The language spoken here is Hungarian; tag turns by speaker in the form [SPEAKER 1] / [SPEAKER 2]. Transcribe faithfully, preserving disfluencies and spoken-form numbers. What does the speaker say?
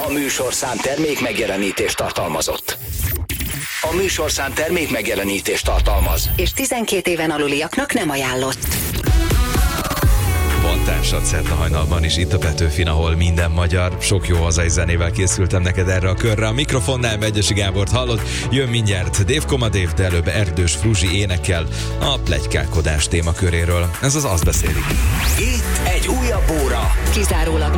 [SPEAKER 1] A műsorszám termék megjelenítést tartalmazott. A műsorszám termék megjelenítést tartalmaz.
[SPEAKER 2] És tizenkét éven aluliaknak nem ajánlott.
[SPEAKER 3] Van társad szerte hajnalban is itt a Petőfin, ahol minden magyar. Sok jó hazai zenével készültem neked erre a körre. A mikrofonnál Megyesi Gábort hallod. Jön mindjárt Dave Koma Dave, de előbb Erdős Fruzsi énekel a pletykálkodás témaköréről. Ez az Azt beszélik.
[SPEAKER 1] Itt egy újabb óra.
[SPEAKER 2] Kizárólag